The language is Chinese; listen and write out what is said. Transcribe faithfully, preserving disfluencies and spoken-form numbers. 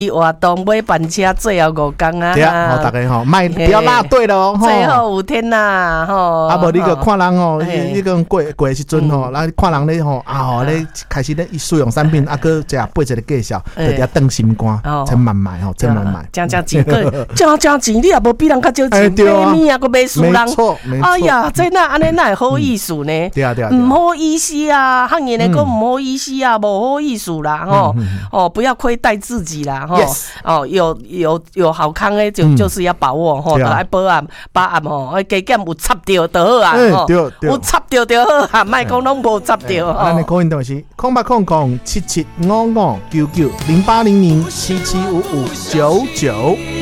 活动买班车最后五天啊！ 对啊，好大家吼，卖不要拉队了哦。 最后五天呐，吼。 啊，无你个看人吼，你个过过的时阵吼，然后看人咧吼啊吼咧开始咧使用产品，啊个食八一个介绍，就伫遐等心肝，千万买吼，千万买。 讲讲钱个，讲讲钱，你也无比人较少钱，买米啊个买输人。 没错，没错。 哎呀，这那安尼那好意思呢？ 对啊，对啊， 唔好意思啊，汉言的讲唔好意思啊，无好意思啦，吼哦，不要亏待自己啦，吼哦。有有有好康诶，就、嗯、就是要把握吼，来保安保安吼，加减有插着就好啊，吼、欸，有插着就好啊，莫讲拢无插着。 咱的口音电话是空八空空七七五五九九零八零零七七五五九九。